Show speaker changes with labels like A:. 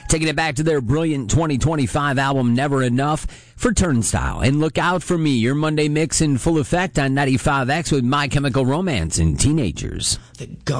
A: Taking it back to their brilliant 2025 album, Never Enough, for Turnstile. And Look Out For Me, your Monday mix in full effect on 95X with My Chemical Romance and Teenagers.